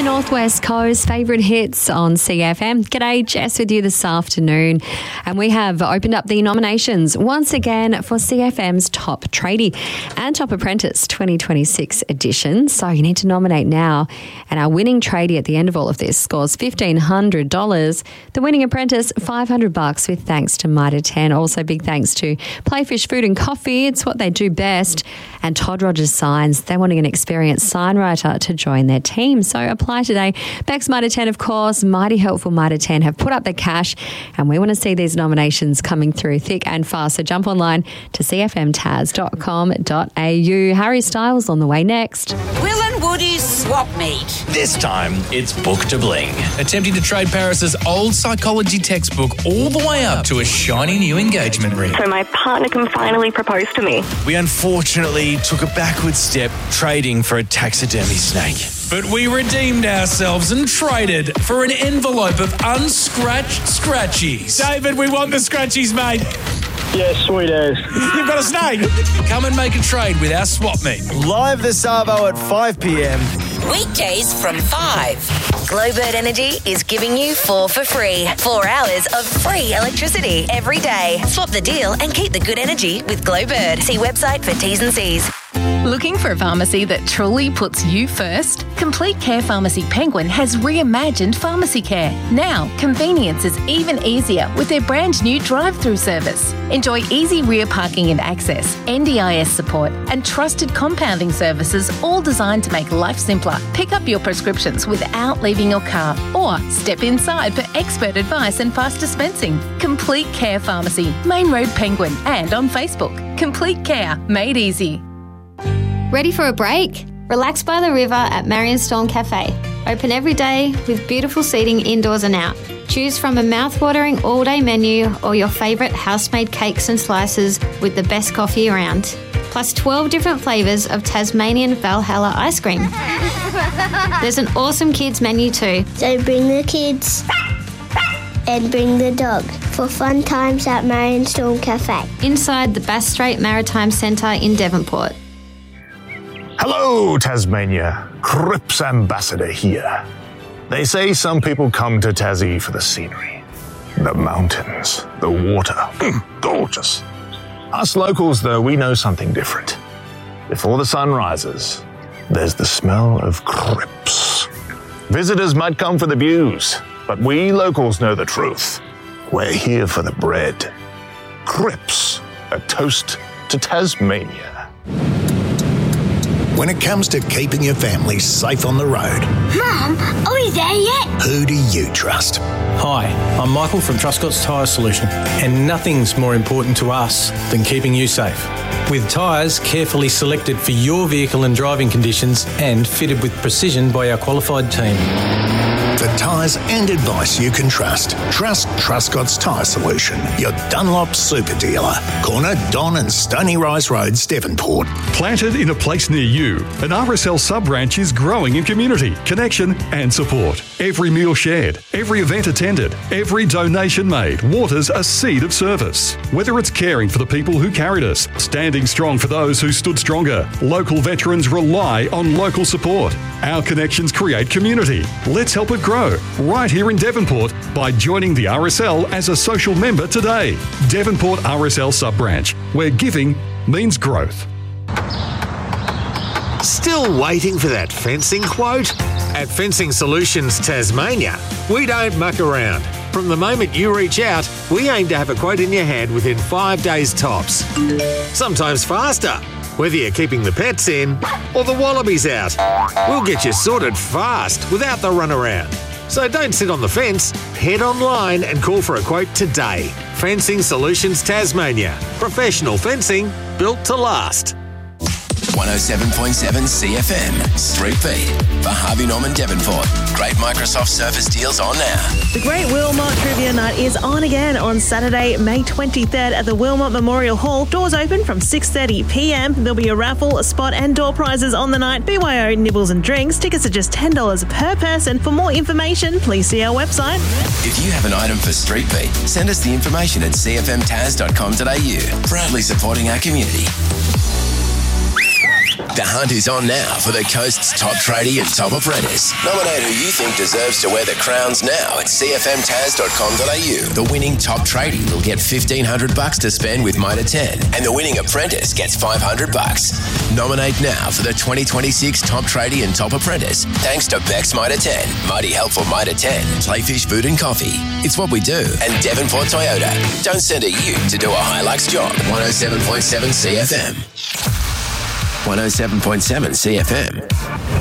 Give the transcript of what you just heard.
Northwest Coast, favourite hits on CFM. G'day, Jess with you this afternoon. And we have opened up the nominations once again for CFM's Top Tradie and Top Apprentice 2026 edition. So you need to nominate now. And our winning tradie at the end of all of this scores $1,500. The winning apprentice, $500 with thanks to Mitre 10. Also big thanks to Playfish Food and Coffee. It's what they do best. And Todd Rogers Signs. They're wanting an experienced sign writer to join their team. So apply today. Bex Mitre 10, of course, mighty helpful Mitre 10 have put up the cash, and we want to see these nominations coming through thick and fast. So jump online to cfmtaz.com.au. Harry Styles on the way next. Will and Woody's swap meet. This time, it's Book to Bling. Attempting to trade Paris's old psychology textbook all the way up to a shiny new engagement ring. So my partner can finally propose to me. We unfortunately took a backward step trading for a taxidermy snake. But we redeemed ourselves and traded for an envelope of unscratched scratchies. David, we want the scratchies, mate. Yeah, sweet as. You've got a snake. Come and make a trade with our swap meet. Live this Arvo at 5 p.m. Weekdays from 5. Glowbird Energy is giving you 4 for free. 4 hours of free electricity every day. Swap the deal and keep the good energy with Glowbird. See website for T's and C's. Looking for a pharmacy that truly puts you first? Complete Care Pharmacy Penguin has reimagined pharmacy care. Now, convenience is even easier with their brand new drive-through service. Enjoy easy rear parking and access, NDIS support, and trusted compounding services, all designed to make life simpler. Pick up your prescriptions without leaving your car, or step inside for expert advice and fast dispensing. Complete Care Pharmacy, Main Road Penguin, and on Facebook. Complete Care, made easy. Ready for a break? Relax by the river at Marion Storm Cafe. Open every day with beautiful seating indoors and out. Choose from a mouth-watering all-day menu or your favourite house-made cakes and slices with the best coffee around. Plus 12 different flavours of Tasmanian Valhalla ice cream. There's an awesome kids menu too. So bring the kids and bring the dog for fun times at Marion Storm Cafe. Inside the Bass Strait Maritime Centre in Devonport. Hello, Tasmania. Cripps Ambassador here. They say some people come to Tassie for the scenery, the mountains, the water. Gorgeous. Us locals, though, we know something different. Before the sun rises, there's the smell of Cripps. Visitors might come for the views, but we locals know the truth. We're here for the bread. Cripps, a toast to Tasmania. When it comes to keeping your family safe on the road, Mum, are we there yet? who do you trust? Hi, I'm Michael from Truscott's Tyre Solution, and nothing's more important to us than keeping you safe. With tyres carefully selected for your vehicle and driving conditions and fitted with precision by our qualified team. For tyres and advice you can trust Truscott's Tyre Solution, your Dunlop super dealer. Corner Don and Stony Rise Roads, Devonport. Planted in a place near you, an RSL sub-branch is growing in community, connection and support. Every meal shared, every event attended, every donation made waters a seed of service. Whether it's caring for the people who carried us, standing strong for those who stood stronger, local veterans rely on local support. Our connections create community. Let's help it grow right here in Devonport by joining the RSL as a social member today. Devonport RSL sub-branch, where giving means growth. Still waiting for that fencing quote? At Fencing Solutions Tasmania, we don't muck around. From the moment you reach out, we aim to have a quote in your hand within 5 days tops. Sometimes faster, whether you're keeping the pets in or the wallabies out. We'll get you sorted fast without the runaround. So don't sit on the fence, head online and call for a quote today. Fencing Solutions Tasmania. Professional fencing built to last. 107.7 CFM, Street Beat for Harvey Norman Devonport. Great Microsoft Surface deals on now. The Great Wilmot Trivia Night is on again on Saturday, May 23rd at the Wilmot Memorial Hall. Doors open from 6:30 p.m. There'll be a raffle, a spot and door prizes on the night. BYO nibbles and drinks. Tickets are just $10 per person. For more information, please see our website. If you have an item for Street Beat, send us the information at cfmtaz.com.au. Proudly supporting our community. The hunt is on now for the coast's top tradie and top apprentice. Nominate who you think deserves to wear the crowns now at cfmtaz.com.au. The winning top tradie will get $1,500 to spend with Mitre 10, and the winning apprentice gets $500. Nominate now for the 2026 top tradie and top apprentice, thanks to Beck's Mitre 10, Mighty Helpful Mitre 10, Playfish Food and Coffee. It's what we do. And Devonport Toyota. Don't send a ute to do a Hilux job. 107.7 CFM. 107.7 CFM.